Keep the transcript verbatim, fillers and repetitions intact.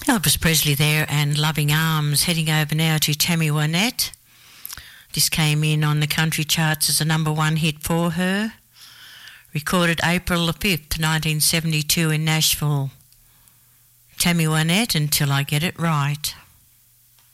Elvis Presley there and Loving Arms. Heading over now to Tammy Wynette. This came in on the country charts as a number one hit for her. Recorded April the fifth, nineteen seventy-two in Nashville. Tammy Wynette, Until I Get It Right.